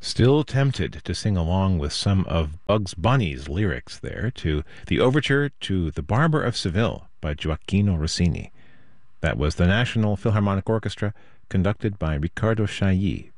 Still tempted to sing along with some of Bugs Bunny's lyrics there to the overture to The Barber of Seville by Gioacchino Rossini. That was the National Philharmonic Orchestra, conducted by Riccardo Chailly.